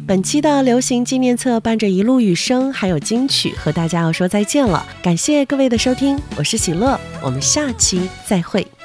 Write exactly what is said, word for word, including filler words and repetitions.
本期的流行纪念册伴着一路雨声还有金曲和大家要说再见了，感谢各位的收听，我是喜乐，我们下期再会。